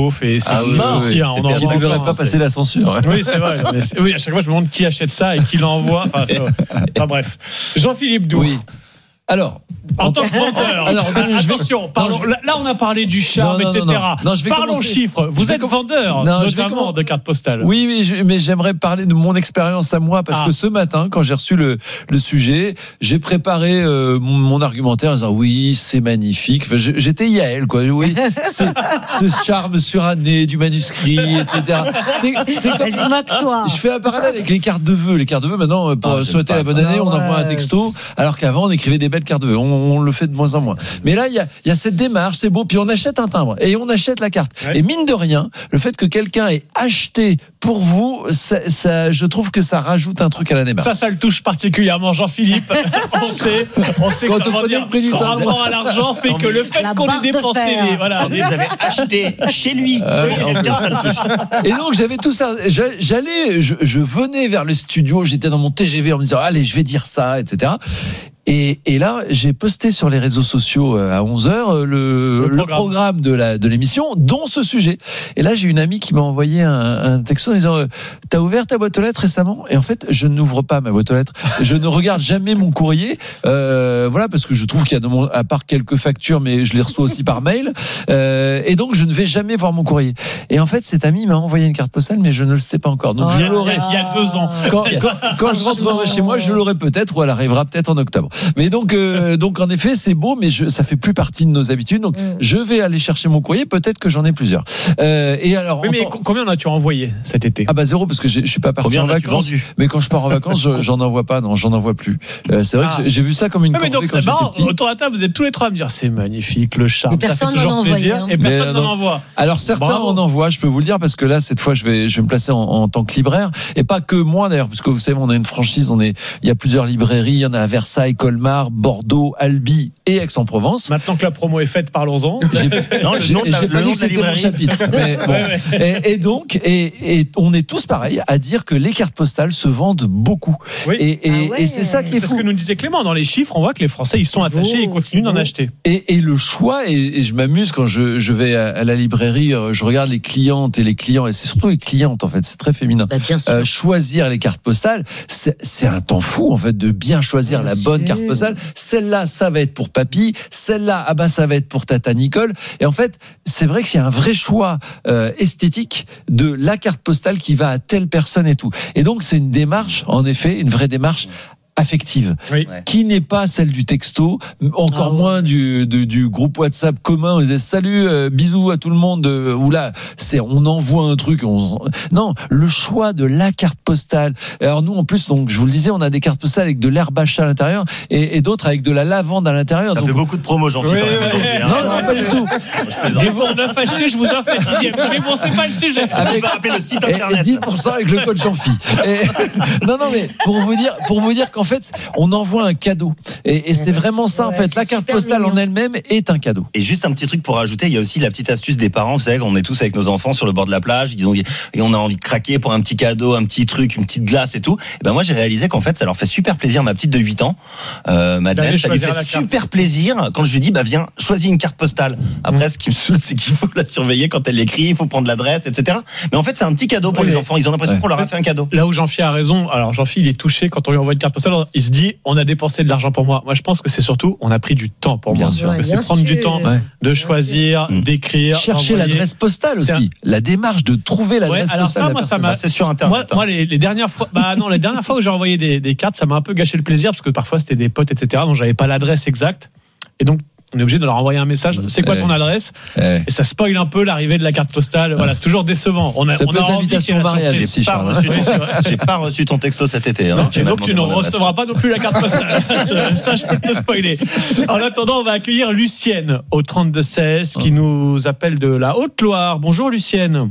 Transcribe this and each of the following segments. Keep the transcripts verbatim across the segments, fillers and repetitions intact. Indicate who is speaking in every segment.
Speaker 1: beauf et c'est
Speaker 2: ah, oui,
Speaker 1: aussi.
Speaker 2: oui,
Speaker 1: Hein, on
Speaker 2: il ne devrait pas
Speaker 1: c'est...
Speaker 2: passer la censure.
Speaker 1: Oui, c'est vrai. Mais c'est... Oui, à chaque fois, je me demande qui achète ça et qui l'envoie. Enfin, enfin bref. Jean-Philippe Doux.
Speaker 2: Oui. Alors,
Speaker 1: en tant que vendeur, alors, attention, vais... parlons, non, vais... là on a parlé du charme, non, non, et cetera. Non, non, non, parlons commencer. Chiffres. Vous êtes com... vendeur, non, notamment de cartes postales.
Speaker 2: Oui, mais, je, mais j'aimerais parler de mon expérience à moi parce ah. que ce matin, quand j'ai reçu le, le sujet, j'ai préparé euh, mon, mon argumentaire en disant oui, c'est magnifique. Enfin, je, j'étais Yael, quoi. Oui, c'est, ce charme suranné du manuscrit, et cetera. C'est, c'est comme
Speaker 3: moque-toi.
Speaker 2: Je fais un parallèle avec les cartes de vœux. Les cartes de vœux, maintenant, pour ah, souhaiter la bonne année, ça, on ouais. envoie un texto, alors qu'avant on écrivait des belles carte de vœux. On, on le fait de moins en moins. Mais là, il y a, y a cette démarche, c'est beau. Puis on achète un timbre et on achète la carte. Ouais. Et mine de rien, le fait que quelqu'un ait acheté pour vous, ça, ça, je trouve que ça rajoute un truc à la démarche.
Speaker 1: Ça, ça le touche particulièrement, Jean-Philippe. on sait, on sait
Speaker 2: quand
Speaker 1: comment
Speaker 2: on
Speaker 1: dire,
Speaker 2: prix du
Speaker 1: son rapport à l'argent fait que le fait qu'on lui dépense les, voilà,
Speaker 4: vous les avez achetés chez lui.
Speaker 2: Euh, quelqu'un, ça le touche. Et donc j'avais tout ça. J'allais, je, je venais vers le studio. J'étais dans mon T G V en me disant allez, je vais dire ça, et cetera. Et, et là, j'ai posté sur les réseaux sociaux à onze heures le, le, programme. le programme de, la, de l'émission, dont ce sujet. Et là, j'ai une amie qui m'a envoyé un, un texto en disant « T'as ouvert ta boîte aux lettres récemment ?» Et en fait, je n'ouvre pas ma boîte aux lettres. Je ne regarde jamais mon courrier. Euh, voilà, parce que je trouve qu'il y a, de mon, à part quelques factures, mais je les reçois aussi par mail. Euh, et donc, je ne vais jamais voir mon courrier. Et en fait, cette amie m'a envoyé une carte postale, mais je ne le sais pas encore. Donc, oh, je l'aurai.
Speaker 1: Il y a deux ans.
Speaker 2: Quand, quand, quand je rentrerai chez moi, je l'aurai peut-être, ou elle arrivera peut-être en octobre. Mais donc, euh, donc en effet, c'est beau, mais je, ça fait plus partie de nos habitudes. Donc, mm. je vais aller chercher mon courrier. Peut-être que j'en ai plusieurs. Euh, et alors,
Speaker 1: oui, mais temps... combien en as-tu envoyé cet été ?
Speaker 2: Ah bah zéro, parce que je suis pas parti
Speaker 4: combien
Speaker 2: en vacances. Mais quand je pars en vacances, je, j'en envoie pas. Non, j'en envoie plus. Euh, c'est vrai ah. que j'ai vu ça comme une.
Speaker 1: Oui, mais donc c'est marrant. Autour de la table, vous êtes tous les trois à me dire c'est magnifique, le charme.
Speaker 3: Et personne
Speaker 1: ça fait toujours plaisir.
Speaker 3: Hein.
Speaker 1: Et personne n'en envoie.
Speaker 2: Alors certains Bravo. en envoient. Je peux vous le dire parce que là, cette fois, je vais, je vais me placer en, en tant que libraire et pas que moi d'ailleurs, parce que vous savez, on a une franchise. On est, il y a plusieurs librairies. Il y en a à Versailles, Colmar, Bordeaux, Albi et Aix-en-Provence.
Speaker 1: Maintenant que la promo est faite, parlons-en.
Speaker 2: J'ai, non, le nom de la, j'ai pas dit que c'était mon chapitre. Mais bon. ouais, ouais. Et, et donc, et, et on est tous pareils à dire que les cartes postales se vendent beaucoup.
Speaker 1: Oui.
Speaker 2: Et, et, ah ouais. et c'est ça qui est,
Speaker 1: c'est
Speaker 2: fou.
Speaker 1: ce que nous disait Clément. Dans les chiffres, on voit que les Français, ils sont attachés oh, et continuent d'en acheter.
Speaker 2: Et, et le choix, et, et je m'amuse quand je, je vais à, à la librairie, je regarde les clientes et les clients, et c'est surtout les clientes en fait, c'est très féminin.
Speaker 3: Bah, bien sûr.
Speaker 2: Euh, choisir les cartes postales, c'est, c'est un temps fou en fait de bien choisir bien la sûr. bonne carte postale. Celle-là, ça va être pour papy. Celle-là, ah ben ça va être pour tata Nicole. Et en fait, c'est vrai qu'il y a un vrai choix euh, esthétique de la carte postale qui va à telle personne et tout. Et donc c'est une démarche, en effet, une vraie démarche affective, oui. qui n'est pas celle du texto, encore ah, moins ouais. du, du, du groupe WhatsApp commun. On disait salut, euh, bisous à tout le monde. Euh, ou là, c'est on envoie un truc. On... Non, le choix de la carte postale. Alors nous, en plus, donc je vous le disais, on a des cartes postales avec de l'herbe à l'intérieur et, et d'autres avec de la lavande à l'intérieur.
Speaker 4: Ça
Speaker 2: donc...
Speaker 4: fait beaucoup de promos, Jean-Philippe. Oui, oui, oui.
Speaker 2: Non, non, pas du tout.
Speaker 1: Et vous en neuf achetés, je vous en fais dixième. Mais bon, c'est pas le sujet.
Speaker 4: Avec... On va rappeler le site internet.
Speaker 2: Et dix pour cent avec le code Jean-Phi. Et... Non, non, mais pour vous dire, pour vous dire qu'en En fait, on envoie un cadeau. Et, et c'est vraiment ça, ouais, en fait. La carte postale mignon. en elle-même est un cadeau.
Speaker 4: Et juste un petit truc pour rajouter, il y a aussi la petite astuce des parents. Vous savez, on est tous avec nos enfants sur le bord de la plage, ils ont, et on a envie de craquer pour un petit cadeau, un petit truc, une petite glace et tout. Et ben moi, j'ai réalisé qu'en fait, ça leur fait super plaisir. Ma petite de huit ans, euh, Madeleine, ça lui fait super plaisir quand je lui dis, bah viens, choisis une carte postale. Après, ce qui me saoule, c'est qu'il faut la surveiller quand elle l'écrit, il faut prendre l'adresse, et cetera. Mais en fait, c'est un petit cadeau pour oui, les enfants. Ils ont l'impression ouais. qu'on leur a fait un cadeau.
Speaker 1: Là où Jean-Philippe a raison, alors Jean-Philippe, il est touché quand on lui envoie une carte postale. Il se dit, on a dépensé de l'argent pour moi. Moi, je pense que c'est surtout, on a pris du temps pour
Speaker 2: bien
Speaker 1: moi.
Speaker 2: Sûr.
Speaker 1: Parce que
Speaker 2: Ouais,
Speaker 1: c'est prendre
Speaker 2: sûr.
Speaker 1: du temps ouais. de choisir, mmh. d'écrire,
Speaker 2: chercher
Speaker 1: envoyer.
Speaker 2: l'adresse postale aussi. Un... La démarche de trouver l'adresse
Speaker 1: ouais, alors
Speaker 2: postale.
Speaker 1: Ça, moi, ça m'a...
Speaker 4: C'est sur Internet.
Speaker 1: Moi, moi les, les dernières fois, bah non, les dernières fois où j'ai envoyé des, des cartes, ça m'a un peu gâché le plaisir parce que parfois c'était des potes, et cetera. Donc j'avais pas l'adresse exacte. Et donc, on est obligé de leur envoyer un message. C'est quoi ton adresse ? Et ça spoil un peu l'arrivée de la carte postale. Voilà, c'est toujours décevant. On a,
Speaker 2: ça
Speaker 1: on
Speaker 2: peut
Speaker 1: a
Speaker 2: être l'invitation mariage.
Speaker 4: J'ai pas, reçu ton, j'ai pas reçu ton texto cet été. Hein,
Speaker 1: non, et donc tu ne recevras pas non plus la carte postale. Ça, je peux te le spoiler. En attendant, on va accueillir Lucienne au trente-deux seize qui nous appelle de la Haute-Loire. Bonjour Lucienne.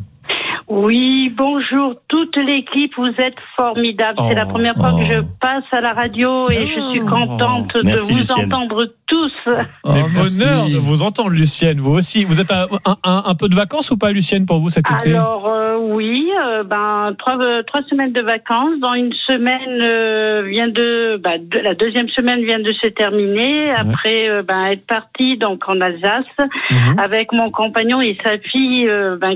Speaker 5: Oui, bonjour toute l'équipe, vous êtes formidables. Oh, c'est la première fois oh. que je passe à la radio et oh, je suis contente oh, de vous Lucienne. entendre tous.
Speaker 1: Oh, Mais bonheur de vous entendre, Lucienne, vous aussi. Vous êtes un, un, un, un peu de vacances ou pas, Lucienne, pour vous cet été ?
Speaker 5: Alors euh, oui, euh, ben trois, euh, trois semaines de vacances. Dans une semaine euh, vient de, bah, de, la deuxième semaine vient de se terminer. Après, euh, ben être partie donc en Alsace mmh. avec mon compagnon et sa fille. Euh, ben